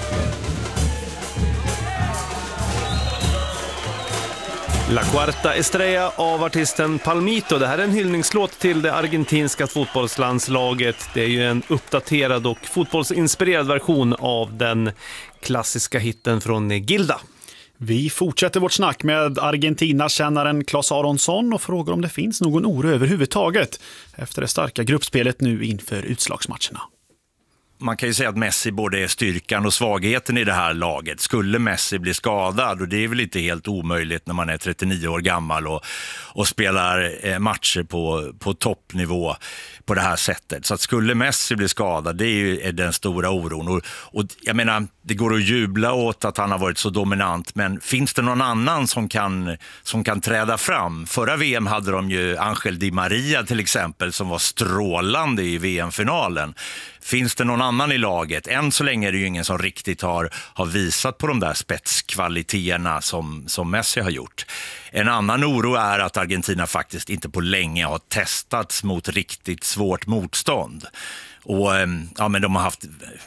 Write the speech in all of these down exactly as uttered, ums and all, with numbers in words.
La Cuarta Estrella av artisten Palmito. Det här är en hyllningslåt till det argentinska fotbollslandslaget. Det är ju en uppdaterad och fotbollsinspirerad version av den klassiska hitten från Gilda. Vi fortsätter vårt snack med Argentina-kännaren Claes Aronsson och frågar om det finns någon oro överhuvudtaget efter det starka gruppspelet nu inför utslagsmatcherna. Man kan ju säga att Messi både är styrkan och svagheten i det här laget. Skulle Messi bli skadad, och det är väl inte helt omöjligt när man är trettionio år gammal och, och spelar matcher på, på toppnivå på det här sättet. Så att skulle Messi bli skadad, det är ju är den stora oron. Och, och jag menar, det går att jubla åt att han har varit så dominant, men finns det någon annan som kan, som kan träda fram? Förra V M hade de ju Ángel Di Maria till exempel, som var strålande i V M-finalen. Finns det någon annan i laget? Än så länge är det ju ingen som riktigt har, har visat på de där spetskvaliteterna som, som Messi har gjort. En annan oro är att Argentina faktiskt inte på länge har testats mot riktigt svårt motstånd. Och ja, men de har haft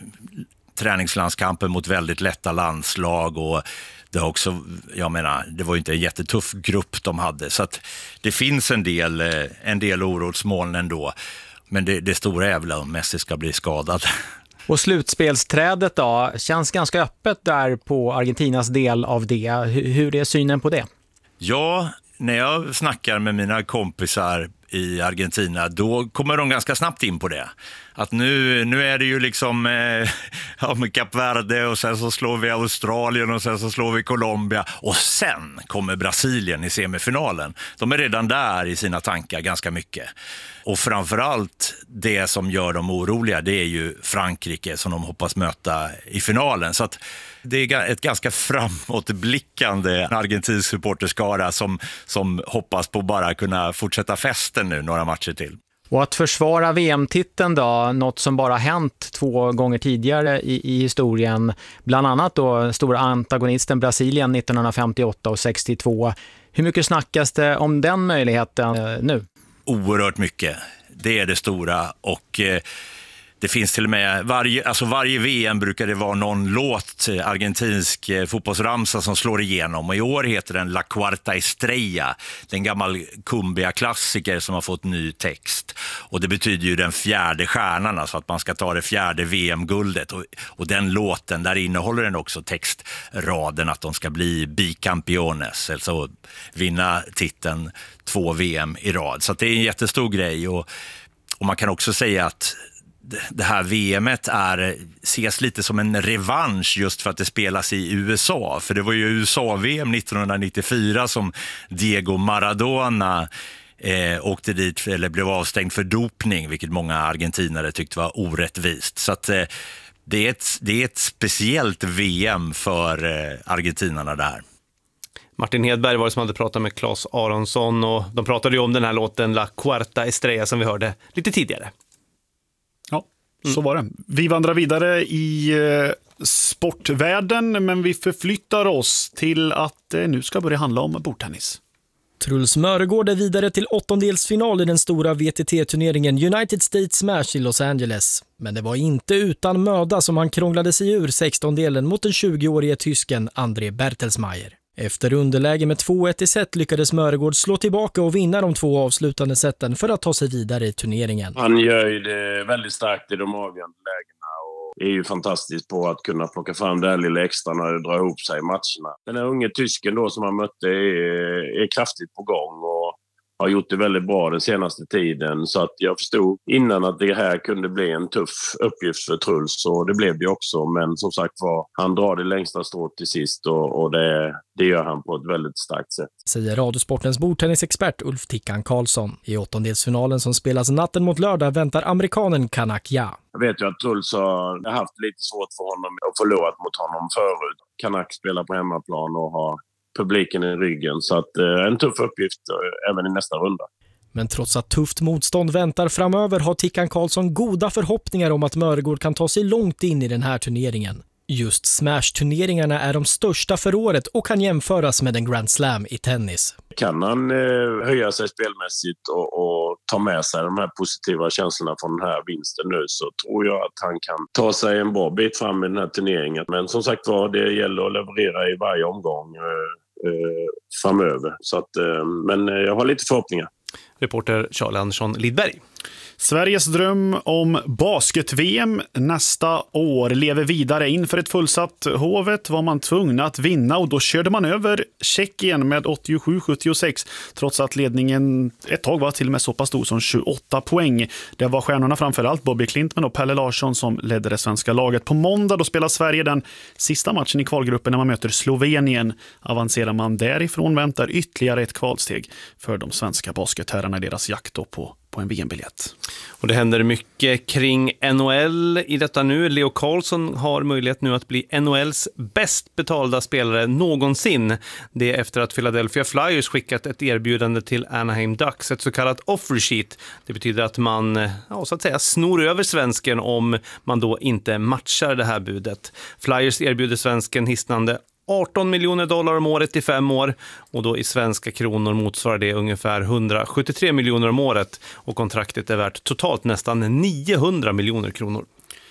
träningslandskamper mot väldigt lätta landslag, och det har också, jag menar, det var ju inte en jättetuff grupp de hade. Så att det finns en del, en del orosmoln ändå. Men det, det stora är väl om Messi ska bli skadad. Och slutspelsträdet då känns ganska öppet där på Argentinas del av det. Hur, hur är synen på det? Ja, när jag snackar med mina kompisar i Argentina, då kommer de ganska snabbt in på det. Att nu, nu är det ju liksom eh, ja, med Kap Verde, och sen så slår vi Australien och sen så slår vi Colombia, och sen kommer Brasilien i semifinalen. De är redan där i sina tankar ganska mycket. Och framförallt det som gör dem oroliga, det är ju Frankrike som de hoppas möta i finalen. Så att det är ett ganska framåtblickande argentinsk supporterskara som, som hoppas på bara kunna fortsätta festen nu några matcher till. Och att försvara V M-titeln då, något som bara hänt två gånger tidigare i, i historien, bland annat då stora antagonisten Brasilien nittonhundrafemtioåtta och sextiotvå. Hur mycket snackas det om den möjligheten eh, nu? Oerhört mycket. Det är det stora, och eh, det finns till och med varje, alltså varje V M brukar det vara någon låt, argentinsk eh, fotbollsramsa som slår igenom, och i år heter den La Cuarta Estrella, den gammal cumbia-klassiker som har fått ny text, och det betyder ju den fjärde stjärnan, alltså att man ska ta det fjärde V M-guldet, och, och den låten, där innehåller den också textraden att de ska bli bicampeones, alltså vinna titeln två V M i rad. Så att det är en jättestor grej, och, och man kan också säga att det här V M:et är, ses lite som en revansch just för att det spelas i U S A. För det var ju U S A-V M nittonhundranittiofyra som Diego Maradona eh, åkte dit, eller blev avstängd för dopning, vilket många argentinare tyckte var orättvist. Så att eh, det, är ett, det är ett speciellt V M för eh, argentinarna där. Martin Hedberg var det som hade pratat med Claes Aronsson, och de pratade ju om den här låten La Cuarta Estrella som vi hörde lite tidigare. Ja, så var det. Vi vandrar vidare i eh, sportvärlden, men vi förflyttar oss till att eh, nu ska börja handla om bordtennis. Truls Mörgård är vidare till åttondelsfinal i den stora V T T-turneringen United States Smash i Los Angeles. Men det var inte utan möda som han krånglade sig ur sextondelen mot den tjugoårige tysken André Bertelsmeier. Efter underläge med två ett i set lyckades Mörgård slå tillbaka och vinna de två avslutande sätten för att ta sig vidare i turneringen. Han gör ju det väldigt starkt i de avgörande lägena och är ju fantastisk på att kunna plocka fram det här lilla extra när det drar ihop sig i matcherna. Den här unge tysken då som han mötte är, är kraftigt på gång och har gjort det väldigt bra den senaste tiden, så att jag förstod innan att det här kunde bli en tuff uppgift för Truls, och det blev det också, men som sagt var, han drar det längsta strået till sist och, och det, det gör han på ett väldigt starkt sätt. Säger Radiosportens bordtennisexpert Ulf Tickan Karlsson. I åttondelsfinalen som spelas natten mot lördag väntar amerikanen Kanak Ja. Jag vet ju att Truls har haft lite svårt för honom och förlorat mot honom förut. Kanak spelar på hemmaplan och har publiken i ryggen, så att eh, en tuff uppgift eh, även i nästa runda. Men trots att tufft motstånd väntar framöver har Tickan Karlsson goda förhoppningar om att Mörgård kan ta sig långt in i den här turneringen. Just Smash-turneringarna är de största för året och kan jämföras med en Grand Slam i tennis. Kan han eh, höja sig spelmässigt och, och ta med sig de här positiva känslorna från den här vinsten nu, så tror jag att han kan ta sig en bra bit fram i den här turneringen. Men som sagt var, det gäller att leverera i varje omgång eh, eh, framöver. Så att, eh, men jag har lite förhoppningar. Reporter Charlie Andersson Lidberg. Sveriges dröm om basket-V M nästa år lever vidare. Inför ett fullsatt Hovet var man tvungen att vinna och då körde man över Tjeckien med åttiosju sjuttiosex trots att ledningen ett tag var till och med så pass stor som tjugoåtta poäng. Det var stjärnorna framförallt Bobby Klintman och Pelle Larsson som ledde det svenska laget. På måndag då spelar Sverige den sista matchen i kvalgruppen när man möter Slovenien. Avancerar man därifrån väntar ytterligare ett kvalsteg för de svenska basketherrarna i deras jakt då på på en V M-biljett. Och det händer mycket kring N H L i detta nu. Leo Carlsson har möjlighet nu att bli N H L:s bäst betalda spelare någonsin. Det är efter att Philadelphia Flyers skickat ett erbjudande till Anaheim Ducks, ett så kallat offer sheet. Det betyder att man, ja, så att säga, snor över svensken om man då inte matchar det här budet. Flyers erbjuder svensken hisnande arton miljoner dollar om året i fem år och då i svenska kronor motsvarar det ungefär hundrasjuttiotre miljoner om året och kontraktet är värt totalt nästan niohundra miljoner kronor.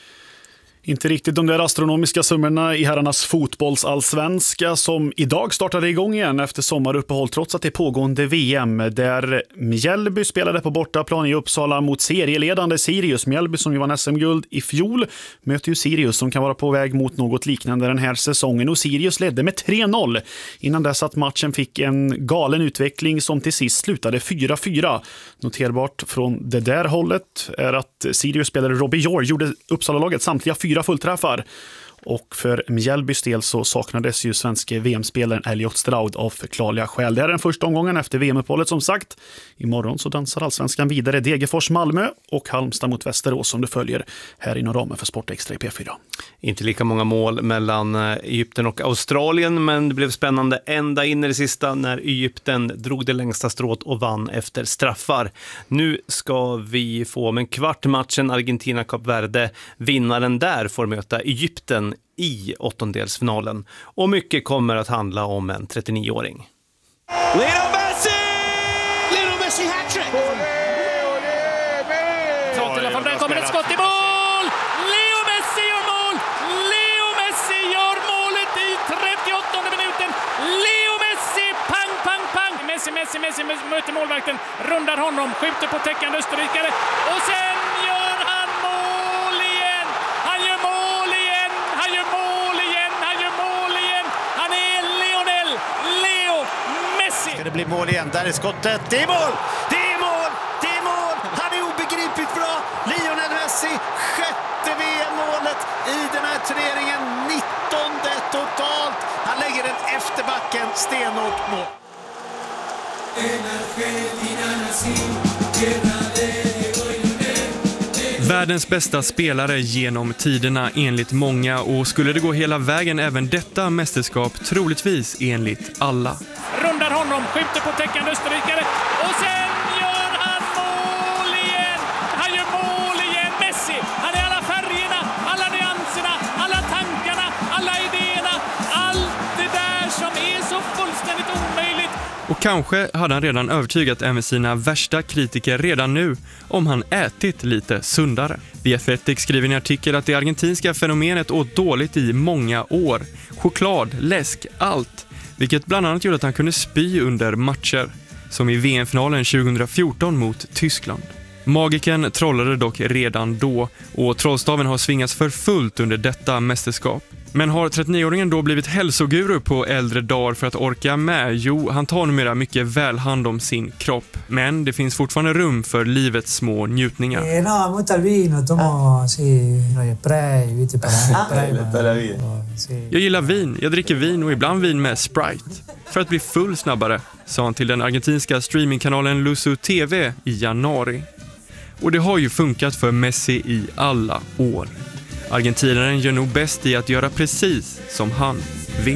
Inte riktigt de där astronomiska summorna i herrarnas fotbollsallsvenska som idag startade igång igen efter sommaruppehåll trots att det är pågående V M där Mjällby spelade på bortaplan i Uppsala mot serieledande Sirius. Mjällby som ju vann S M-guld i fjol möter ju Sirius som kan vara på väg mot något liknande den här säsongen och Sirius ledde med tre noll innan dess att matchen fick en galen utveckling som till sist slutade fyra fyra. Noterbart från det där hållet är att Sirius spelare Robbie Jor gjorde Uppsala-laget samtliga fyra fyra fullträffar. Och för Mjällbys del så saknades ju svenska V M-spelaren Elliot Stroud av förklarliga skäl. Det är den första omgången efter V M-uppehållet som sagt. Imorgon så dansar allsvenskan vidare Degerfors Malmö och Halmstad mot Västerås som du följer här inom ramen för Sportextra i P fyra. Inte lika många mål mellan Egypten och Australien, men det blev spännande ända in i det sista när Egypten drog det längsta strået och vann efter straffar. Nu ska vi få om en kvart matchen Argentina-Kap Verde. Vinnaren där får möta Egypten i åttondelsfinalen. Och mycket kommer att handla om en trettionioåring. Lionel Messi! Lionel Messi hat-trick! Från den kommer ett skott i mål! Leo Messi gör mål! Leo Messi gör målet i trettioåttonde minuten! Leo Messi! Pang, pang, pang! Messi, Messi, Messi möter målvakten, rundar honom, skjuter på täckande österrikare och sen gör han mål igen! Han gör mål igen! Han gör mål igen! Han gör mål igen! Han är Lionel Leo Messi! Ska det bli mål igen? Där är skottet. Det är mål! Det är mål! Det är mål! Han är obegripligt bra! Lionel Messi, sjätte V M-målet i den här turneringen. nittonde totalt. Han lägger den efter backen, stenhårt mål. Världens bästa spelare genom tiderna enligt många, och skulle det gå hela vägen även detta mästerskap troligtvis enligt alla. Rundar honom, skjuter på täckande österrikare och sen gör han mål igen! Han gör mål igen, Messi! Han är alla färgerna, alla nyanserna, alla tankarna, alla idéerna, allt det där som är så fullständigt omöjligt. Och kanske hade han redan övertygat även sina värsta kritiker redan nu om han ätit lite sundare. The Athletic skriver i en artikel att det argentinska fenomenet åt dåligt i många år. Choklad, läsk, allt. Vilket bland annat gjorde att han kunde spy under matcher. Som i V M-finalen tjugohundrafjorton mot Tyskland. Magiken trollade dock redan då och trollstaven har svingats för fullt under detta mästerskap. Men har trettionioåringen då blivit hälsoguru på äldre dagar för att orka med? Jo, han tar numera mycket väl hand om sin kropp. Men det finns fortfarande rum för livets små njutningar. Eh, no, molto al vino, tomo sì, spray, vite para Jag gillar vin, jag dricker vin och ibland vin med Sprite. För att bli full snabbare, sa han till den argentinska streamingkanalen Luzu T V i januari. Och det har ju funkat för Messi i alla år. Argentinaren gör nog bäst i att göra precis som han.